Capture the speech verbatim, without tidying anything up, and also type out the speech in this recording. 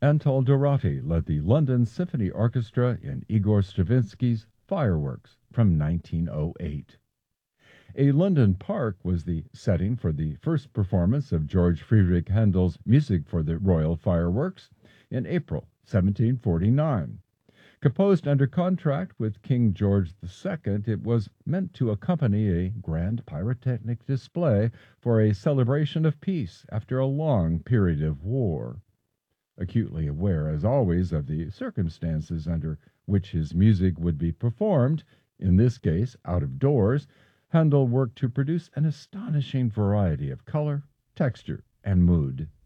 Antal Dorati led the London Symphony Orchestra in Igor Stravinsky's Fireworks from nineteen oh eight. A London park was the setting for the first performance of George Friedrich Handel's Music for the Royal Fireworks in April seventeen forty-nine. Composed under contract with King George the Second, it was meant to accompany a grand pyrotechnic display for a celebration of peace after a long period of war. Acutely aware, as always, of the circumstances under which his music would be performed, in this case out of doors, Handel worked to produce an astonishing variety of color, texture, and mood.